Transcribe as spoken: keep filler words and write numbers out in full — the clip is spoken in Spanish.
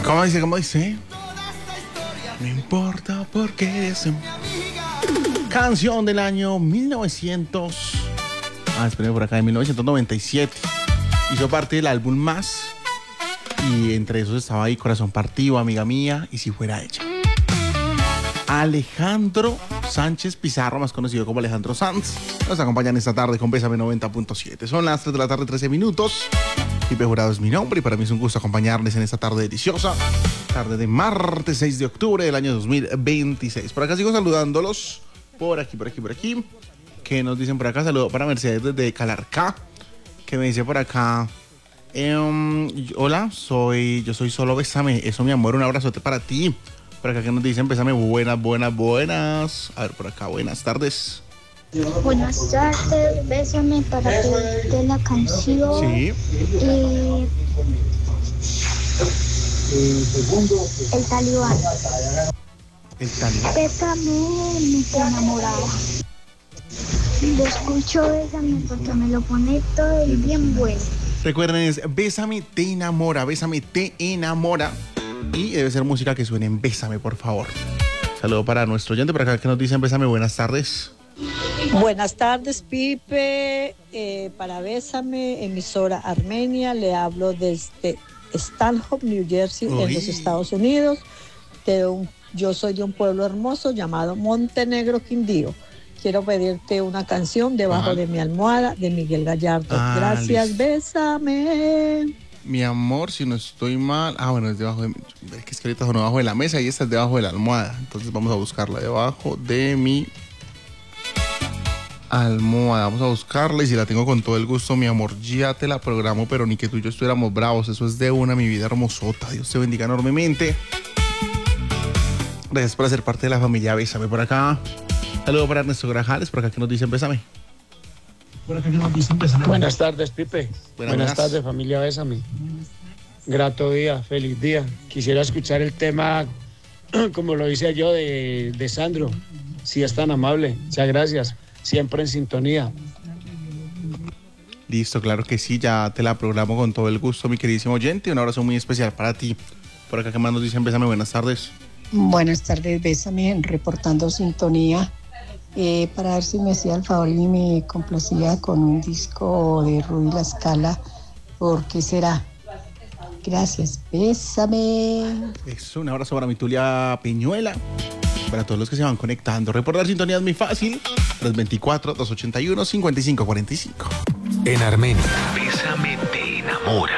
¿Cómo dice? ¿Cómo dice? No importa por qué es... Canción del año mil novecientos... Ah, esperen por acá, de mil novecientos noventa y siete. Hizo parte del álbum Más. Y entre esos estaba ahí Corazón Partido, Amiga Mía y Si Fuera Ella. Alejandro Sánchez Pizarro, más conocido como Alejandro Sanz, nos acompañan esta tarde con Bésame noventa punto siete. Son las tres de la tarde, trece minutos. Pipe Jurado es mi nombre y para mí es un gusto acompañarles en esta tarde deliciosa. Tarde de martes seis de octubre del año dos mil veintiséis. Por acá sigo saludándolos. Por aquí, por aquí, por aquí. ¿Qué nos dicen por acá? Saludo para Mercedes desde Calarcá. Que me dice por acá... Eh, hola, soy yo soy solo Bésame. Eso, mi amor, un abrazote para ti. Por acá que nos dicen, Bésame, buenas, buenas, buenas. A ver, por acá, buenas tardes. Buenas tardes, Bésame para pedirte la canción. Sí. Y... El Talibán. El Talibán. Bésame, me quedé enamorada. Lo escucho, Bésame, porque me lo pone todo y bien bueno. Recuerden, es Bésame, te enamora. Bésame, te enamora. Y debe ser música que suene en Bésame, por favor. Saludo para nuestro oyente por acá que nos dicen, Bésame, buenas tardes. Buenas tardes, Pipe. Eh, para Bésame, emisora Armenia, le hablo desde Stanhope, New Jersey, Uy. en los Estados Unidos. De un, yo soy de un pueblo hermoso llamado Montenegro, Quindío. Quiero pedirte una canción, Debajo Ajá. de mi almohada, de Miguel Gallardo. Ah, Gracias, listo. Bésame. Mi amor, si no estoy mal... Ah, bueno, es debajo de... Es que es que ahorita son debajo de la mesa y esta es debajo de la almohada. Entonces vamos a buscarla debajo de mi almohada. Vamos a buscarla y si la tengo con todo el gusto, mi amor, ya te la programo, pero ni que tú y yo estuviéramos bravos. Eso es de una, mi vida hermosota. Dios te bendiga enormemente. Gracias por ser parte de la familia Bésame por acá. Saludo para Ernesto Grajales, por acá que nos dicen Bésame. Por acá que nos dicen Bésame. Buenas tardes, Pipe. Buenas, Buenas tardes, familia Bésame. Grato día, feliz día. Quisiera escuchar el tema, como lo hice yo, de, de Sandro. Si es tan amable, muchas gracias. Siempre en sintonía. Listo, claro que sí, ya te la programo con todo el gusto, mi queridísimo oyente. Un abrazo muy especial para ti. Por acá que más nos dicen Bésame, buenas tardes. Buenas tardes, Bésame, reportando sintonía. Eh, para ver si me hacía el favor y me complacía con un disco de Rudy La Scala. ¿Por qué será? Gracias, Bésame. Es un abrazo para mi Tulia Peñuela. Para todos los que se van conectando. Reportar sintonía es muy fácil. tres veinticuatro, doscientos ochenta y uno, cincuenta y cinco cuarenta y cinco. En Armenia, Bésame te enamora.